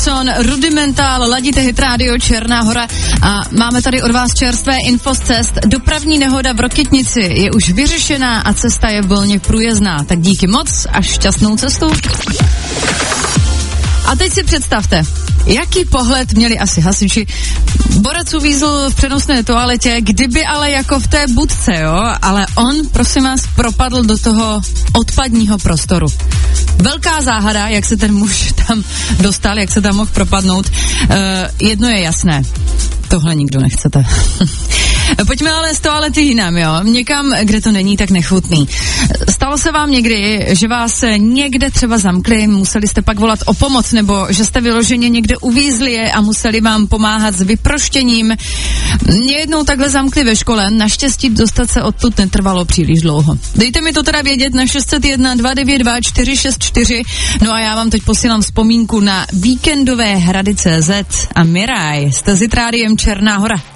Simpson, Rudimental, ladíte Hit Radio Černá Hora a máme tady od vás čerstvé info z cest. Dopravní nehoda v Rokytnici je už vyřešená a cesta je volně průjezdná. Tak díky moc a šťastnou cestu. A teď si představte, jaký pohled měli asi hasiči. Borec uvízl v přenosné toaletě, kdyby ale jako v té budce, jo, ale on, prosím vás, propadl do toho odpadního prostoru. Velká záhada, jak se ten muž tam dostal, jak se tam mohl propadnout. Jedno je jasné, tohle nikdo nechcete. Pojďme ale z toalety jinam, jo. Někam, kde to není tak nechutný. Stalo se vám někdy, že vás někde třeba zamkli, museli jste pak volat o pomoc, nebo že jste vyloženě někde uvízli a museli vám pomáhat s vyproštěním? Mě jednou takhle zamkli ve škole, naštěstí dostat se odtud netrvalo příliš dlouho. Dejte mi to teda vědět na 601 292 464, no a já vám teď posílám vzpomínku na víkendové hrady.cz a Miraj, jste s Hit Rádiem Černá Hora.